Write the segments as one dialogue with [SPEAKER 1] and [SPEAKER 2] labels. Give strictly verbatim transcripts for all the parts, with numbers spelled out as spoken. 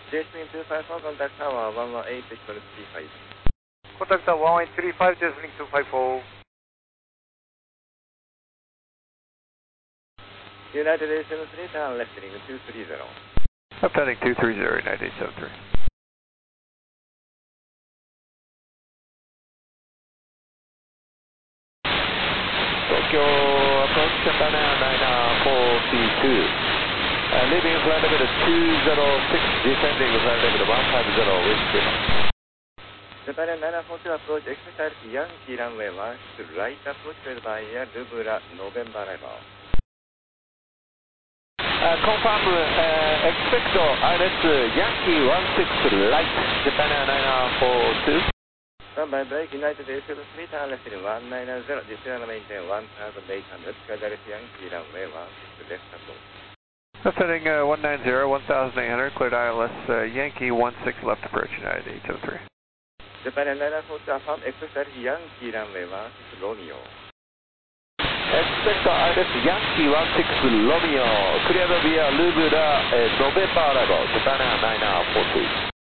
[SPEAKER 1] J S P two five four, contact tower one one eight decimal three five.
[SPEAKER 2] Contact tower one eight three five, decimal two five four.
[SPEAKER 1] United eight seven three, turn left heading two three zero.
[SPEAKER 2] Left heading two three zero, United eight seven three. Tokyo approach Japan Air nine forty-two. Uh, leaving flight level two zero six, descending flight level one five zero, wind chill.
[SPEAKER 1] Japan Air nine forty-two approach, expect Yankee runway one six, right approach cleared by Air Lubula, November arrival.
[SPEAKER 2] Uh, confirm, uh, expect I L S Yankee one six light, Japan Air nine forty-two.
[SPEAKER 1] Standby break, United eight seven three, turn left heading one nine zero, descend and maintain one thousand eight hundred, cleared I L S Yankee runway one six, left approach.
[SPEAKER 2] Left heading uh, one nine zero, one thousand eight hundred, cleared I L S uh, Yankee one six left approach, United eight seven three.
[SPEAKER 1] Japan Air nine forty-two, affirm, expect Yankee runway one six, Romeo.
[SPEAKER 2] Expect I L S Yankee one six Romeo, cleared via Lubula, uh, November arrival, Japan Air nine forty.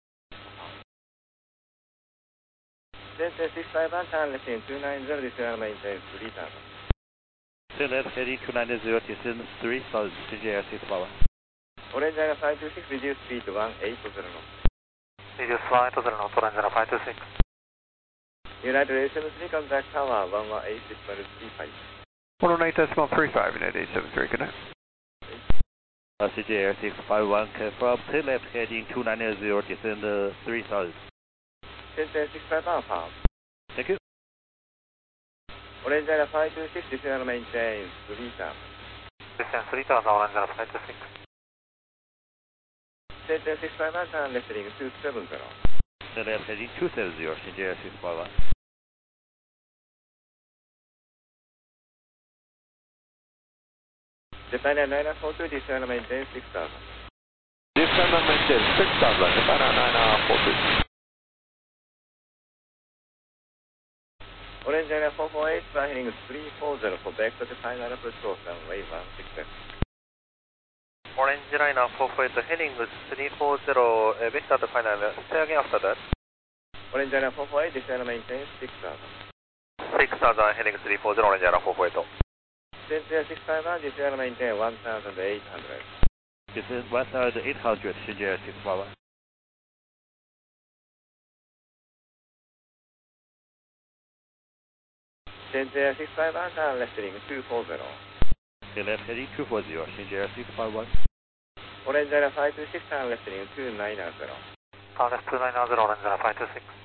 [SPEAKER 1] Center six five one, turn left heading two nine zero, descend and maintain three thousand.
[SPEAKER 3] Left heading two nine zero, descend three thousand, C J R six power.
[SPEAKER 1] Orange Air five two six, reduce speed to one eight zero knots.
[SPEAKER 4] Reduce one eight zero knots, Orange Air five two six.
[SPEAKER 1] United eight seven three, contact tower one one eight decimal three five.
[SPEAKER 2] one one eight decimal three five, United eight seven three, good night.
[SPEAKER 3] Uh, C J R six five one, confirm, tail left heading two nine zero, descend uh, three thousand.
[SPEAKER 1] Center six five one, affirm.
[SPEAKER 3] Thank you.
[SPEAKER 1] Orange Air five two six, descend and maintain three thousand.
[SPEAKER 4] Descend three thousand, Orange Air five two six.
[SPEAKER 1] Center six five one, turn left heading two seven zero.
[SPEAKER 3] Tail left heading two seven zero, C J R six five one.
[SPEAKER 1] Japan Air nine forty-two, descend and maintain six thousand.
[SPEAKER 2] Descend and maintain six thousand, Japan Air nine forty-two.
[SPEAKER 1] Orange Air four four eight, fly heading three four zero for back to the final approach course runway one six left.
[SPEAKER 4] Orange Liner four four eight, heading three four zero, uh, vector to final, say again after that.
[SPEAKER 1] Orange Air four four eight, descend and maintain six thousand.
[SPEAKER 4] six thousand, heading three four zero, Orange Air four four eight.
[SPEAKER 1] Center six five one, descend and maintain one thousand eight hundred.
[SPEAKER 3] Descend one thousand eight hundred, C J R six five one.
[SPEAKER 1] Center six five one, turn left heading two four zero.
[SPEAKER 3] Tail left heading two four zero, C J R six five one.
[SPEAKER 1] Orange Air five two six, turn left heading two nine zero.
[SPEAKER 4] Turn left two nine zero, Orange Air five two six.